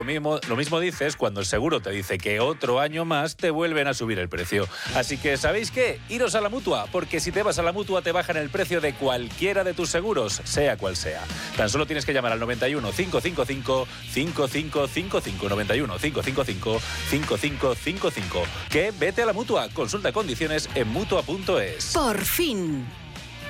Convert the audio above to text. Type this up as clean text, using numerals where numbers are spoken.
Lo mismo dices cuando el seguro te dice que otro año más te vuelven a subir el precio. Así que, ¿sabéis qué? Iros a la Mutua, porque si te vas a la Mutua te bajan el precio de cualquiera de tus seguros, sea cual sea. Tan solo tienes que llamar al 91 555 5555, 91 555 5555. Que vete a la Mutua. Consulta condiciones en Mutua.es. Por fin.